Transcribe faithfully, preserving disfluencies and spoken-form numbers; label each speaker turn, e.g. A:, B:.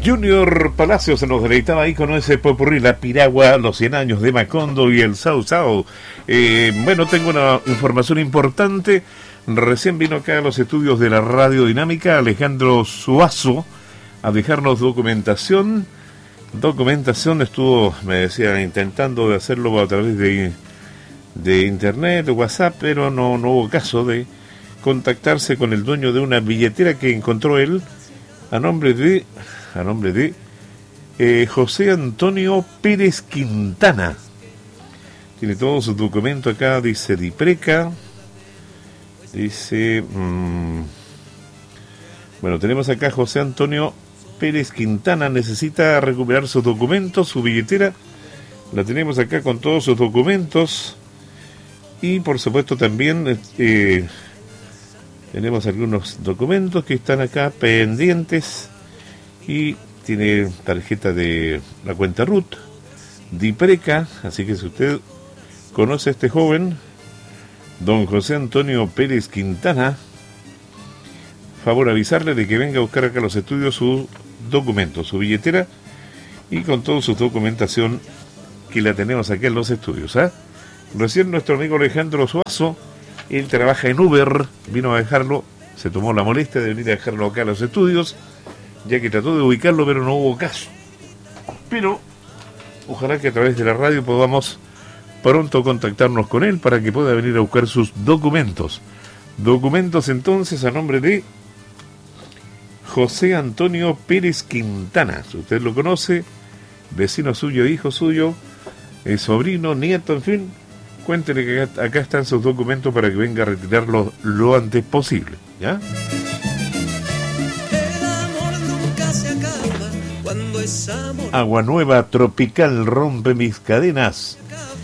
A: Junior Palacios se nos deleitaba ahí con ese popurrí, la piragua, los cien años de Macondo y el Sau Sau. Eh, bueno, tengo una información importante. Recién vino acá a los estudios de la Radio Dinámica Alejandro Suazo a dejarnos documentación. Documentación estuvo, me decía, intentando de hacerlo a través de, de internet, de WhatsApp, pero no, no hubo caso de contactarse con el dueño de una billetera que encontró él a nombre de... a nombre de eh, José Antonio Pérez Quintana. Tiene todo su documento acá, dice Dipreca, dice... Mmm, bueno, tenemos acá José Antonio Pérez Quintana, necesita recuperar sus documentos, su billetera, la tenemos acá con todos sus documentos, y por supuesto también eh, tenemos algunos documentos que están acá pendientes. Y tiene tarjeta de la cuenta R U T, Dipreca, así que si usted conoce a este joven, don José Antonio Pérez Quintana, favor avisarle de que venga a buscar acá a los estudios su documento, su billetera, y con toda su documentación que la tenemos aquí en los estudios. ¿eh? Recién nuestro amigo Alejandro Suazo, él trabaja en Uber, vino a dejarlo, se tomó la molestia de venir a dejarlo acá a los estudios, ya que trató de ubicarlo, pero no hubo caso. Pero ojalá que a través de la radio podamos pronto contactarnos con él para que pueda venir a buscar sus documentos. Documentos entonces a nombre de José Antonio Pérez Quintana. Si usted lo conoce, vecino suyo, hijo suyo, eh, sobrino, nieto, en fin, cuéntele que acá, acá están sus documentos para que venga a retirarlos lo antes posible. ¿Ya? Agua Nueva Tropical rompe mis cadenas.